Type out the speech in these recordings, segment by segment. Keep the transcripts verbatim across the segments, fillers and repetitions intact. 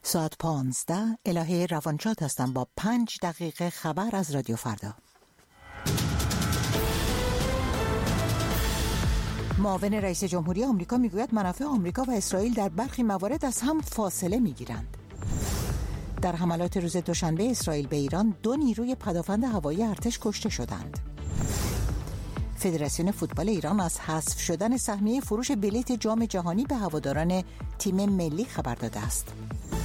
ساعت پانزده الهه روانشاد هستم با پنج دقیقه خبر از رادیو فردا. معاون رئیس جمهوری آمریکا میگوید منافع آمریکا و اسرائیل در برخی موارد از هم فاصله میگیرند. در حملات روز دوشنبه اسرائیل به ایران دو نیروی پدافند هوایی ارتش کشته شدند. فدراسیون فوتبال ایران از حذف شدن سهمیه فروش بلیت جام جهانی به هواداران تیم ملی خبر داده است.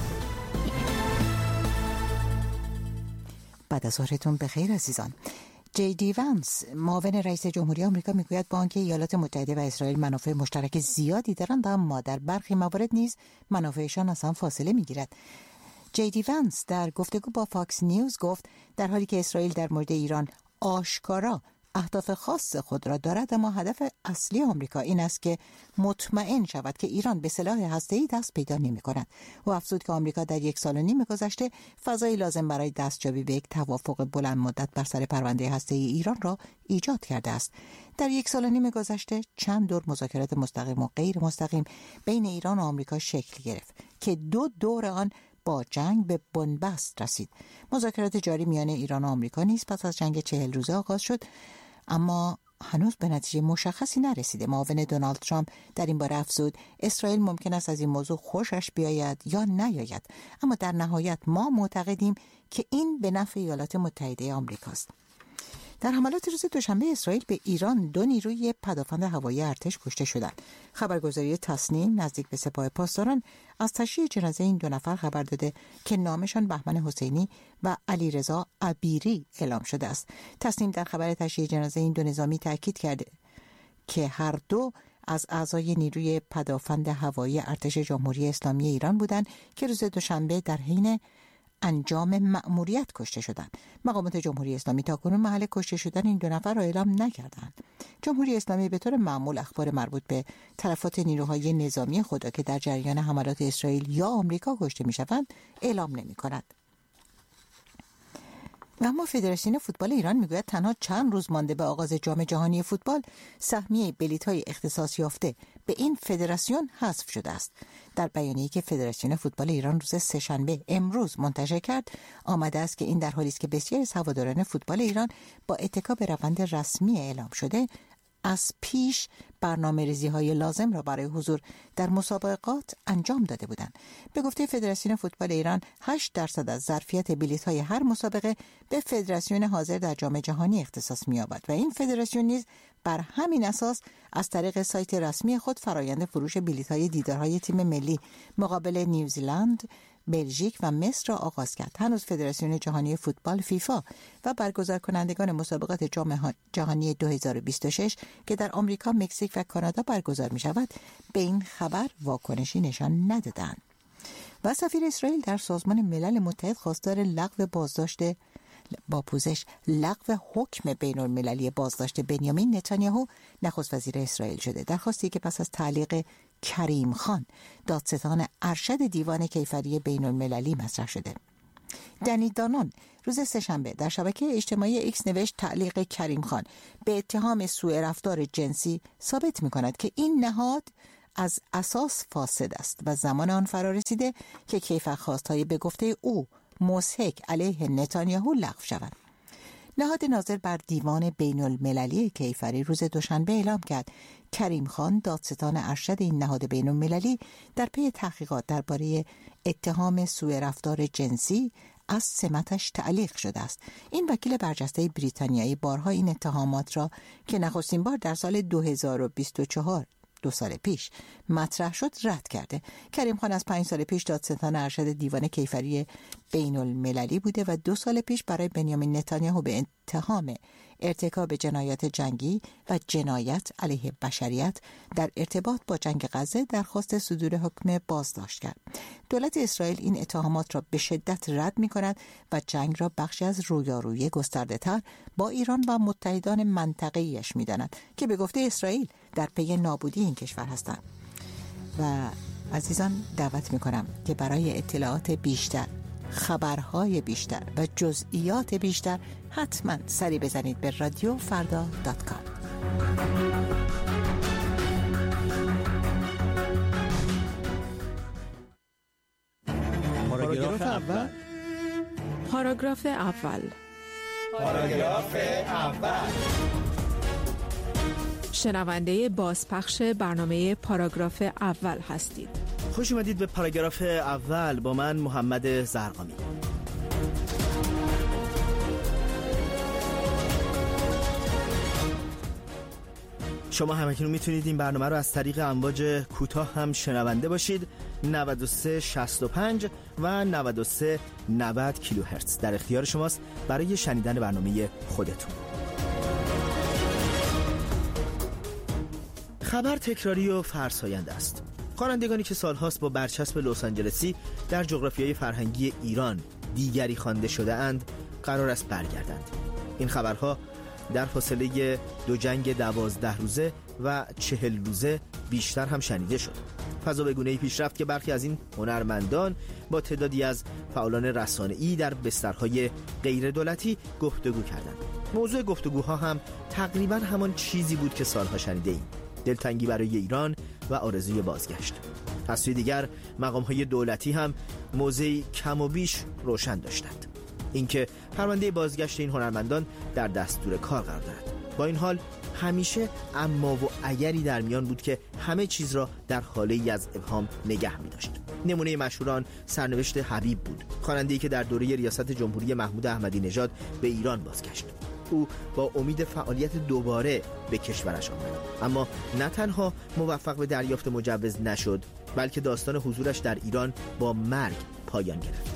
بعد از ظهرتون بخیر عزیزان. جی دی وانس معاون رئیس جمهوری آمریکا میگوید با آنکه ایالات متحده و اسرائیل منافع مشترک زیادی دارند، اما در برخی موارد نیز منافعشان از هم فاصله میگیرد. جی دی وانس در گفتگو با فاکس نیوز گفت در حالی که اسرائیل در مورد ایران آشکارا اهداف خاص خود را دارد، اما هدف اصلی آمریکا این است که مطمئن شود که ایران به سلاح هسته‌ای دست پیدا نمی‌کند. او افزود که آمریکا در یک سال و نیم گذشته فضای لازم برای دستیابی به یک توافق بلند مدت بر سر پرونده هسته‌ای ایران را ایجاد کرده است. در یک سال و نیم گذشته چند دور مذاکرات مستقیم و غیر مستقیم بین ایران و آمریکا شکل گرفت که دو دور آن با جنگ به بنبست رسید. مذاکرات جاری میان ایران و آمریکا نیز پس از جنگ چهل روزه آغاز شد، اما هنوز به نتیجه مشخصی نرسیده. معاون دونالد ترامپ در این باره افزود اسرائیل ممکن است از این موضوع خوشش بیاید یا نیاید، اما در نهایت ما معتقدیم که این به نفع ایالات متحده آمریکاست. در حملات روز دوشنبه اسرائیل به ایران دو نیروی پدافند هوایی ارتش کشته شدند. خبرگزاری تسنیم نزدیک به سپاه پاسداران از تشییع جنازه این دو نفر خبر داده که نامشان بهمن حسینی و علیرضا عبیری اعلام شده است. تسنیم در خبر تشییع جنازه این دو نظامی تاکید کرده که هر دو از اعضای نیروی پدافند هوایی ارتش جمهوری اسلامی ایران بودند که روز دوشنبه در حین انجام مأموریت کشته شدند. مقامات جمهوری اسلامی تاکنون محل کشته شدن این دو نفر را اعلام نکردند. جمهوری اسلامی به طور معمول اخبار مربوط به تلفات نیروهای نظامی خود که در جریان حملات اسرائیل یا آمریکا کشته می‌شوند اعلام نمی‌کند. و اما فدراسیون فوتبال ایران میگوید تنها چند روز مانده به آغاز جام جهانی فوتبال سهمیه بلیط‌های اختصاص یافته به این فدراسیون حذف شده است. در بیانیه‌ای که فدراسیون فوتبال ایران روز سه‌شنبه امروز منتشر کرد آمده است که این در حالی است که بسیاری از هواداران فوتبال ایران با اتکا به روند رسمی اعلام شده از پیش برنامه‌ریزی‌های لازم را برای حضور در مسابقات انجام داده بودند. به گفته فدراسیون فوتبال ایران هشت درصد از ظرفیت بلیط‌های هر مسابقه به فدراسیون حاضر در جام جهانی اختصاص می‌یابد و این فدراسیون نیز بر همین اساس از طریق سایت رسمی خود فرآیند فروش بلیط‌های دیدارهای تیم ملی مقابل نیوزیلند، بلژیک و مصر را آغاز کرد. هنوز فدراسیون جهانی فوتبال فیفا و برگزار کنندگان مسابقات جام جهانی دو هزار و بیست و شش که در آمریکا، مکزیک و کانادا برگزار می شود به این خبر واکنشی نشان ندادند. و سفیر اسرائیل در سازمان ملل متحد خواستار لغو بازداشت با پوزش لغو حکم بین المللی بازداشت بنیامین نتانیاهو نخست وزیر اسرائیل شده. درخواستی که پس از تعلیق کریم خان دادستان ارشد دیوان کیفری بین المللی مطرح شده. دنی دانون روز سه‌شنبه در شبکه اجتماعی ایکس نوشت تعلیق کریم خان به اتهام سوء رفتار جنسی ثابت می کند که این نهاد از اساس فاسد است و زمان آن فرا رسیده که کیفرخواست‌های به گفته او مضحک علیه نتانیاهو لغو شود. نهاد ناظر بر دیوان بین المللی کیفری روز دوشنبه اعلام کرد کریم خان دادستان ارشد این نهاد بین المللی در پی تحقیقات درباره اتهام سوء رفتار جنسی از سمتش تعلیق شده است. این وکیل برجسته بریتانیایی بارها این اتهامات را که نخستین بار در سال دو هزار و بیست و چهار دو سال پیش مطرح شد رد کرده. کریم خان از پنج سال پیش دادستان ارشد دیوان کیفری بین المللی بوده و دو سال پیش برای بنیامین نتانیاهو به اتهام ارتکاب جنایات جنگی و جنایت علیه بشریت در ارتباط با جنگ غزه درخواست صدور حکم بازداشت کرد. دولت اسرائیل این اتهامات را به شدت رد می کند و جنگ را بخشی از رویارویی گسترده تر با ایران و متحدان منطقه‌ایش می داند که به گفته اسرائیل در پی نابودی این کشور هستند. و عزیزان دعوت می کنم که برای اطلاعات بیشتر، خبرهای بیشتر و جزئیات بیشتر حتما سری بزنید به رادیو فردا دات کام. پاراگراف اول. پاراگراف اول. پاراگراف اول. شنونده بازپخش برنامه پاراگراف اول هستید. خوش اومدید به پاراگراف اول با من محمد زرقامی. شما همکنون میتونید این برنامه رو از طریق امواج کوتاه هم شنونده باشید. نود و سه شصت و پنج و نود و سه نود کیلوهرتز در اختیار شماست برای شنیدن برنامه خودتون. خبر تکراری و فرساینده است. خوانندگانی که سالهاست با برچسب لس آنجلسی در جغرافیای فرهنگی ایران دیگری خوانده شده اند قرار است برگردند. این خبرها در فاصله دو جنگ دوازده روزه و چهل روزه بیشتر هم شنیده شد. فضا به گونه‌ای پیش رفت که برخی از این هنرمندان با تعدادی از فعالان رسانه‌ای در بسترهای غیر دولتی گفتگو کردند. موضوع گفتگوها هم تقریباً همان چیزی بود که سالها شنیده ایم: دلتنگی برای ایران و آرزوی بازگشت. از سوی دیگر مقام‌های دولتی هم موضعی کم و بیش روشن داشتند: اینکه پرونده بازگشت این هنرمندان در دستور کار قرار دارد. با این حال همیشه اما و اگری در میان بود که همه چیز را در حالی از ابهام نگه می داشت. نمونه مشهوران سرنوشت حبیب بود، خواننده‌ای که در دوره ریاست جمهوری محمود احمدی نژاد به ایران بازگشت. او با امید فعالیت دوباره به کشورش آمد، اما نه تنها موفق به دریافت مجوز نشد، بلکه داستان حضورش در ایران با مرگ پایان گرفت.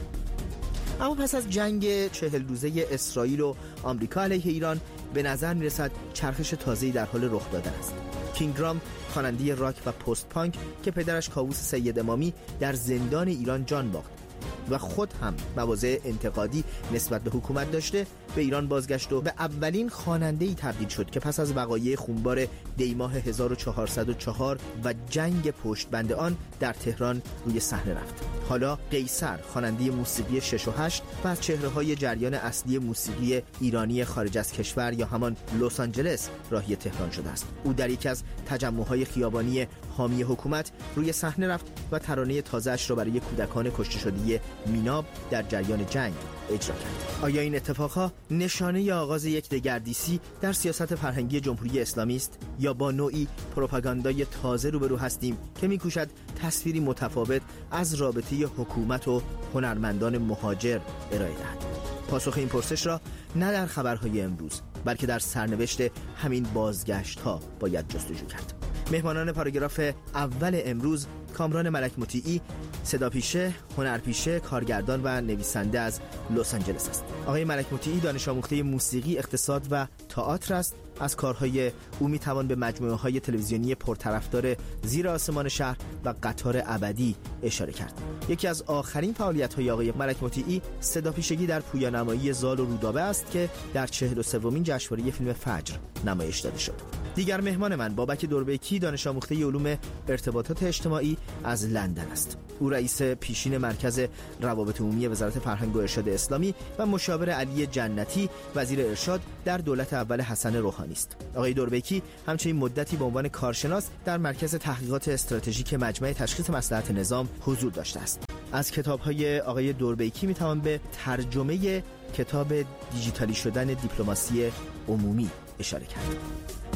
اما پس از جنگ چهل روزه اسرائیل و آمریکا علیه ایران به نظر میرسد چرخش تازه‌ای در حال رخ دادن است. کینگرام، خواننده راک و پست پانک که پدرش کاووس سید امامی در زندان ایران جان باخت و خود هم مواضع انتقادی نسبت به حکومت داشته، به ایران بازگشت و به اولین خواننده‌ای تبدیل شد که پس از وقایع خونبار دیماه هزار و چهارصد و چهار و جنگ پشت بند آن در تهران روی صحنه رفت. حالا قیصر، خواننده موسیقی شش و هشت و از چهره‌های جریان اصلی موسیقی ایرانی خارج از کشور یا همان لس آنجلس راهی تهران شده است. او در یکی از تجمع‌های خیابانی حامی حکومت روی صحنه رفت و ترانه تازه‌اش را برای کودکان کشته شده میناب در جریان جنگ اجرا کرد. آیا این اتفاقها نشانه آغاز یک دگردیسی در سیاست فرهنگی جمهوری اسلامی است یا با نوعی پروپاگاندای تازه روبرو هستیم که می‌کوشد تصویری متفاوت از رابطه حکومت و هنرمندان مهاجر ارائه دهد؟ پاسخ این پرسش را نه در خبرهای امروز بلکه در سرنوشت همین بازگشت‌ها باید جستجو کرد. مهمانان پاراگراف اول امروز کامران ملک مطیعی، صداپیشه، هنرپیشه، کارگردان و نویسنده از لس آنجلس است. آقای ملک مطیعی دانش آموخته موسیقی، اقتصاد و تئاتر است. از کارهای او میتوان به مجموعه‌های تلویزیونی پرطرفدار زیر آسمان شهر و قطار ابدی اشاره کرد. یکی از آخرین فعالیت‌های آقای ملک مطیعی صداپیشگی در پویانمایی زال و رودابه است که در چهل و سومین جشنواره فیلم فجر نمایش داده شد. دیگر مهمان من بابک دوربیکی، دانش آموخته علوم ارتباطات اجتماعی از لندن است. او رئیس پیشین مرکز روابط عمومی وزارت فرهنگ و ارشاد اسلامی و مشاور علی جنتی وزیر ارشاد در دولت اول حسن روحانی است. آقای دوربیکی همچنین مدتی به عنوان کارشناس در مرکز تحقیقات استراتژیک مجمع تشخیص مصلحت نظام حضور داشته است. از کتاب‌های آقای دوربیکی میتوان به ترجمه کتاب دیجیتالی شدن دیپلماسی عمومی اشاره کرد.